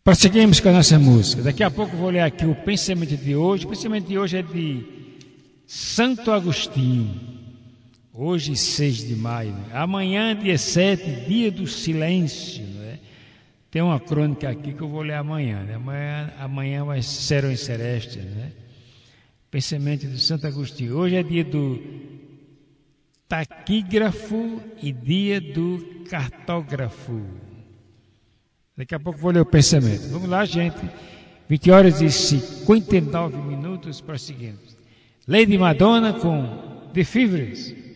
Prosseguimos com a nossa música. Daqui a pouco eu vou ler aqui o pensamento de hoje. O pensamento de hoje é de Santo Agostinho. Hoje, 6 de maio. Amanhã, dia 7, dia do silêncio. Né? Tem uma crônica aqui que eu vou ler amanhã. Né? Amanhã vai ser em Celestes. Né? Pensamento de Santo Agostinho. Hoje é dia do taquígrafo e dia do cartógrafo. Daqui a pouco vou ler o pensamento. Vamos lá, gente. 20 horas e 59 minutos, prosseguimos. Lady Madonna com The Fevers.